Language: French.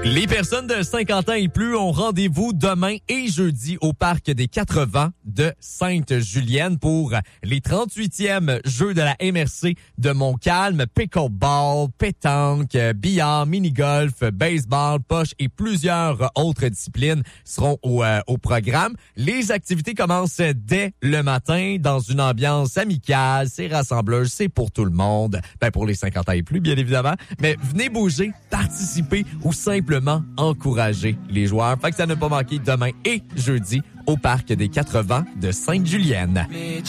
Les personnes de 50 ans et plus ont rendez-vous demain et jeudi au Parc des 80 de Sainte-Julienne pour les 38e Jeux de la MRC de Montcalm, pickleball, pétanque, billard, mini-golf, baseball, poche et plusieurs autres disciplines seront au programme. Les activités commencent dès le matin dans une ambiance amicale, c'est rassembleur, c'est pour tout le monde. Ben pour les 50 ans et plus, bien évidemment. Mais venez bouger, participer ou simplement encourager les joueurs. Fait que ça ne pas manquer demain et jeudi au Parc des 80 de Sainte-Julienne.